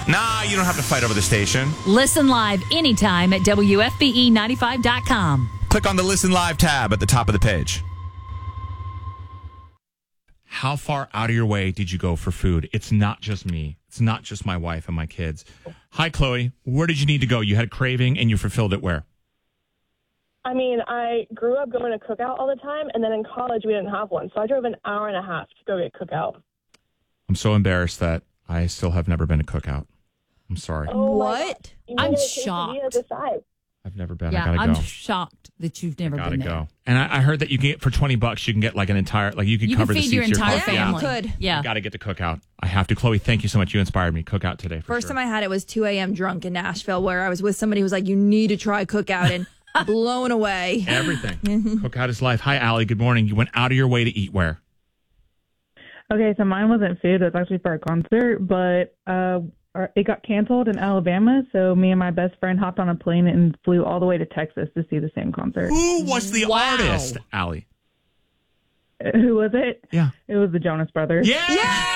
Nah, you don't have to fight over the station. Listen live anytime at WFBE95.com. Click on the Listen Live tab at the top of the page. How far out of your way did you go for food? It's not just me. It's not just my wife and my kids. Hi, Chloe. Where did you need to go? You had a craving and you fulfilled it where? I mean, I grew up going to Cookout all the time, and then in college we didn't have one. So I drove an hour and a half to go get Cookout. I'm so embarrassed that I still have never been to Cookout. I'm sorry. Oh, what? I'm shocked. I've never been. Yeah, I gotta I'm go. shocked that you've never Gotta been there. go. And I heard that you can get for $20, you can get like an entire, like you can cover can the feed seats your of your entire car. family. Yeah, you could. Yeah. I got to get to Cookout. I have to. Chloe, thank you so much. You inspired me. Cookout today. First time I had it was 2 a.m. drunk in Nashville, where I was with somebody who was like, "You need to try Cookout," and blown away. Everything. Cookout is life. Hi, Allie. Good morning. You went out of your way to eat where? Okay, so mine wasn't food. It was actually for a concert, but it got canceled in Alabama, so me and my best friend hopped on a plane and flew all the way to Texas to see the same concert. Who was the artist, Allie? Who was it? Yeah. It was the Jonas Brothers. Yeah!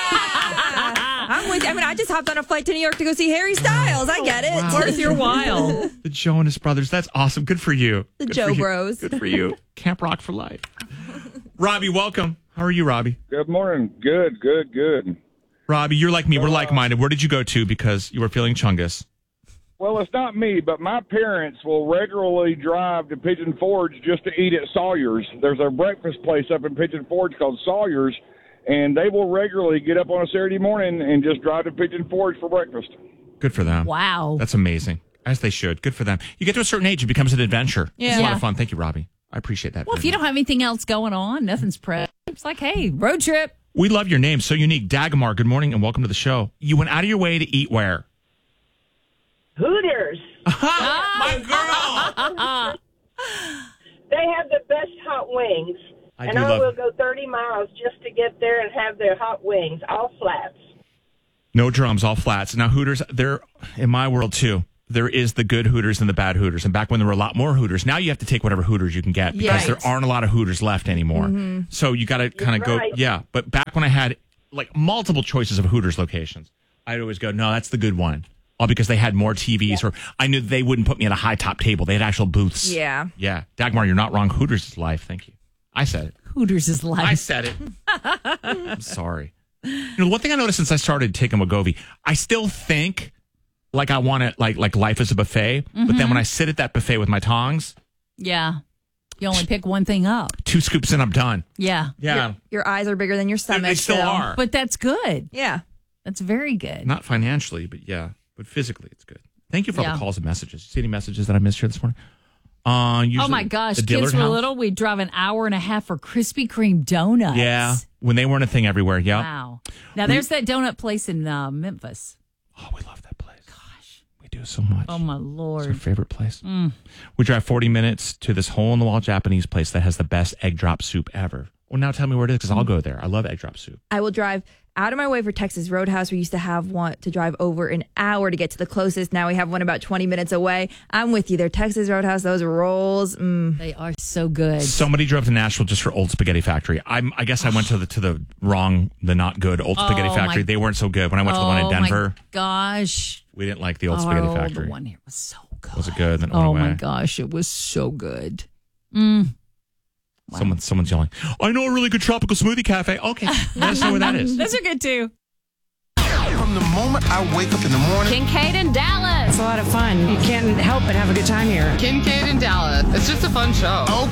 I'm with you. I mean, I just hopped on a flight to New York to go see Harry Styles. I get it. Wow. Worth your while. The Jonas Brothers. That's awesome. Good for you. The Good Joe for you. Bros. Good for you. Camp Rock for life. Robbie, welcome. How are you, Robbie? Good morning. Good. Robbie, you're like me. We're like-minded. Where did you go to because you were feeling chungus? Well, it's not me, but my parents will regularly drive to Pigeon Forge just to eat at Sawyer's. There's a breakfast place up in Pigeon Forge called Sawyer's, and they will regularly get up on a Saturday morning and just drive to Pigeon Forge for breakfast. Good for them. Wow. That's amazing. As they should. Good for them. You get to a certain age, it becomes an adventure. Yeah. It's a lot of fun. Thank you, Robbie. I appreciate that. Well, if you don't have anything else going on, nothing's prep. It's like, hey, road trip. We love your name. So unique. Dagmar, good morning and welcome to the show. You went out of your way to eat where? Hooters. My girl. They have the best hot wings. I and do I love will go 30 miles just to get there and have their hot wings, all flats. No drums, all flats. Now, Hooters, they're in my world too. There is the good Hooters and the bad Hooters. And back when there were a lot more Hooters, now you have to take whatever Hooters you can get because there aren't a lot of Hooters left anymore. So you got to kind of go, yeah. But back when I had like multiple choices of Hooters locations, I'd always go, no, that's the good one. All because they had more TVs or I knew they wouldn't put me at a high top table. They had actual booths. Yeah. Yeah. Dagmar, you're not wrong. Hooters is life. Thank you. I said it. Hooters is life. I said it. I'm sorry. You know, one thing I noticed since I started taking Wegovy, I still think like I want it like life is a buffet. But then when I sit at that buffet with my tongs, Yeah. You only pick one thing up. 2 scoops and I'm done. Yeah. Yeah. Your eyes are bigger than your stomach. They still are. But that's good. Yeah. That's very good. Not financially, but yeah. But physically, it's good. Thank you for all Yeah. the calls and messages. See any messages that I missed here this morning? Usually Oh my gosh, the kids Dillard were house. little. We'd drive an hour and a half for Krispy Kreme donuts. Yeah. When they weren't a thing everywhere. Yeah. Wow. Now there's that donut place in Memphis. Oh, we love that place. Gosh. We do so much. Oh my It's our Lord. favorite place. We drive 40 minutes to this hole-in-the-wall Japanese place that has the best egg drop soup ever. Well, now tell me where it is because I'll go there. I love egg drop soup. I will drive out of my way for Texas Roadhouse. We used to have one to drive over an hour to get to the closest. Now we have one about 20 minutes away. I'm with you there. Texas Roadhouse, those rolls. They are so good. Somebody drove to Nashville just for Old Spaghetti Factory. I guess I went to the not good Old Spaghetti Factory. They weren't so good. When I went to the one in Denver, My gosh. we didn't like the Old Spaghetti Factory. The one here was so good. Was it good? Then it went Oh away. my gosh, it was so good. Someone's yelling, I know a really good tropical smoothie cafe. Okay, let us know where that is. Those are good too. From the moment I wake up in the morning. Kincaid and Dallas. It's a lot of fun. You can't help but have a good time here. Kincaid and Dallas. It's just a fun show.